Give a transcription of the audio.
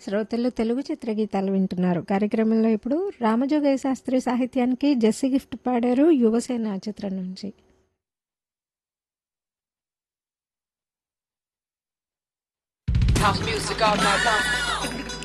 శ్రోతలు తెలుగు చిత్రగీతాలు వింటున్నారు. కార్యక్రమంలో ఇప్పుడు రామజోగయ్య శాస్త్రి సాహిత్యానికి జెస్సీ గిఫ్ట్ పాడారు యువసేన చిత్రం నుంచి. House music all night long.